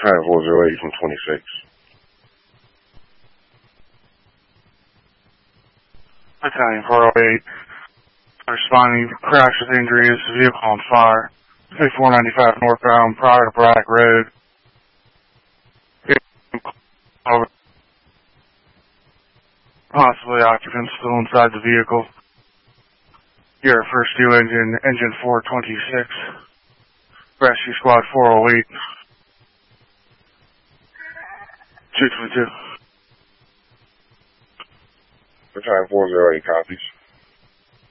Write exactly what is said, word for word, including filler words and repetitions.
Battalion four oh eight from twenty-six. Battalion four oh eight. Responding to crash with injuries, vehicle on fire. four ninety-five northbound prior to Braddock Road. Over. Possibly occupants still inside the vehicle. Your first due engine, engine four twenty-six. Rescue squad four oh eight. two twenty-two. Battalion four oh eight copies.